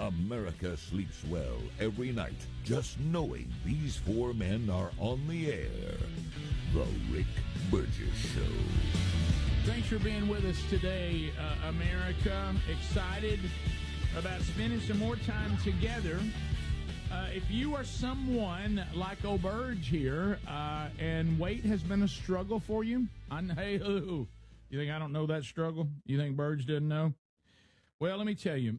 America sleeps well every night just knowing these four men are on the air. The Rick Burgess Show. Thanks for being with us today, America. Excited about spending some more time together. If you are someone like old Burge here, and weight has been a struggle for you, hey, you think I don't know that struggle? You think Burge doesn't know? Well, let me tell you,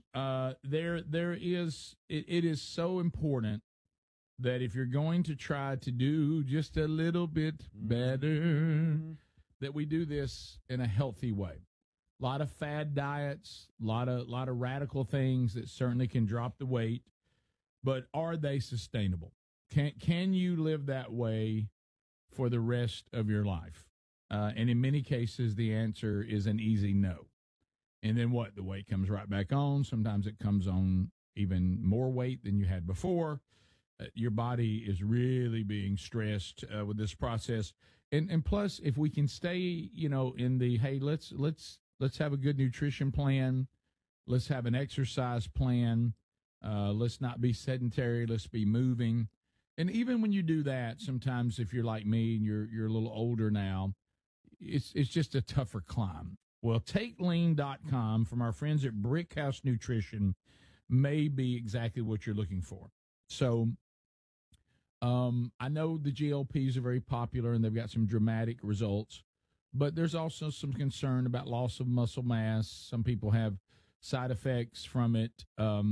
it is so important that if you're going to try to do just a little bit better, that we do this in a healthy way. A lot of fad diets, a lot of radical things that certainly can drop the weight, but are they sustainable? Can you live that way for the rest of your life? And in many cases, the answer is an easy no. And then what? The weight comes right back on. Sometimes it comes on even more weight than you had before. Your body is really being stressed with this process. And plus, if we can stay, in the, hey, let's have a good nutrition plan. Let's have an exercise plan. Let's not be sedentary. Let's be moving. And even when you do that, sometimes if you're like me and you're a little older now, it's just a tougher climb. Well, TakeLean.com from our friends at Brickhouse Nutrition may be exactly what you're looking for. So I know the GLPs are very popular and they've got some dramatic results, but there's also some concern about loss of muscle mass. Some people have side effects from it.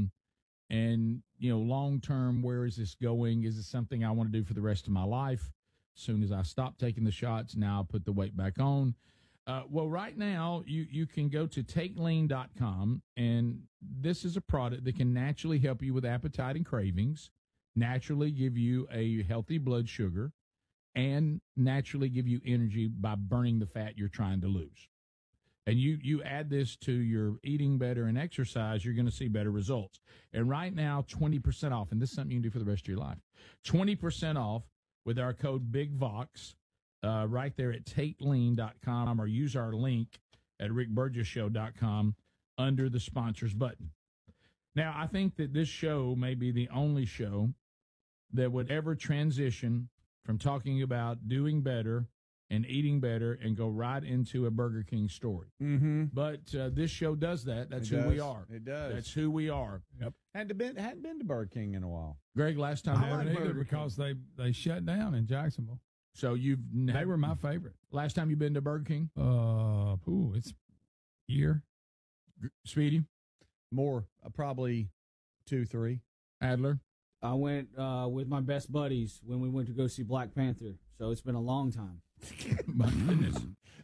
And, long term, where is this going? Is this something I want to do for the rest of my life? As soon as I stop taking the shots, now I'll put the weight back on. Well, right now, you can go to TakeLean.com, and this is a product that can naturally help you with appetite and cravings, naturally give you a healthy blood sugar, and naturally give you energy by burning the fat you're trying to lose. And you add this to your eating better and exercise, you're going to see better results. And right now, 20% off, and this is something you can do for the rest of your life. 20% off with our code BIGVOX. Right there at TakeLean.com, or use our link at RickBurgessShow.com under the sponsors button. Now, I think that this show may be the only show that would ever transition from talking about doing better and eating better and go right into a Burger King story. Mm-hmm. But this show does that. That's who we are. It does. That's who we are. Yep. Hadn't been to Burger King in a while. Greg, last time I haven't either because they shut down in Jacksonville. So they were my favorite. Last time you've been to Burger King? It's a year. Speedy? More, probably 2, 3. Adler? I went with my best buddies when we went to go see Black Panther. So it's been a long time. My goodness.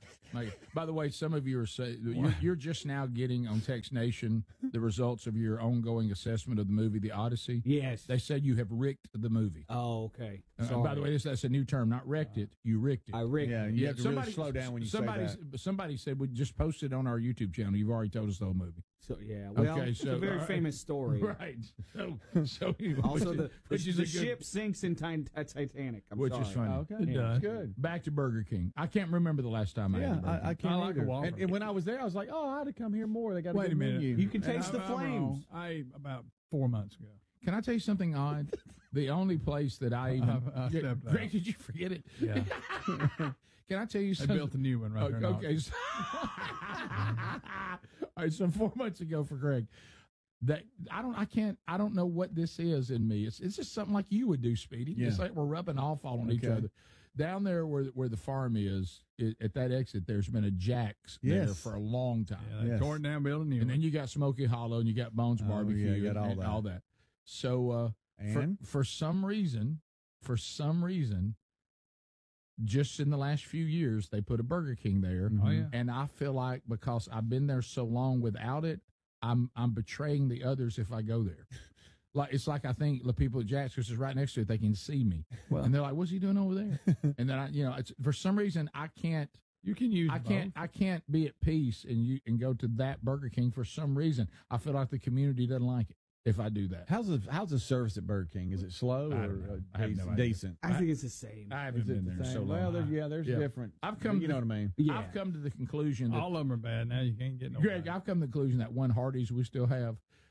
By the way, some of you are saying you're just now getting on Text Nation the results of your ongoing assessment of the movie, The Odyssey. Yes. They said you have ricked the movie. Oh, okay. By the way, that's a new term, not wrecked it. You ricked it. I ricked it. You have to really slow down when you say that. Somebody said we just posted on our YouTube channel. You've already told us the whole movie. So, yeah. Well, it's a very famous story. Right. So also, the ship sinks in Titanic. Which is funny. Okay. That's good. Back to Burger King. I can't remember the last time I ate Burger King. I can't like either. And when I was there, I was like, oh, I had to come here more. They got Wait a minute. You can taste the flames. I ate about 4 months ago. Can I tell you something odd? The only place that I even... Greg, did you forget it? Yeah. Can I tell you They something? built a new one right there. Okay. All right, so 4 months ago for Greg, that I don't know what this is in me. It's just something like you would do, Speedy. Yeah. It's like we're rubbing off on each other. Down there where the farm is, at that exit, there's been a Jack's there for a long time. Yeah, they tore it down, built a new one. And then you got Smoky Hollow, and you got Bones Barbecue, you got and all that. So for some reason, just in the last few years, they put a Burger King there. Oh, yeah. And I feel like because I've been there so long without it, I'm betraying the others if I go there. It's like I think the people at Jack's, because it's right next to it, they can see me, and they're like, "What's he doing over there?" And then it's for some reason I can't. You can use. I can't be at peace and go to that Burger King for some reason. I feel like the community doesn't like it if I do that. How's the service at Burger King? Is it slow or I have no idea. decent? I think it's the same. I haven't been there so long. Well, there's different. I've come. You know what I mean? Yeah. I've come to the conclusion that all of them are bad now. You can't get no. Greg, I've come to the conclusion that one Hardee's we still have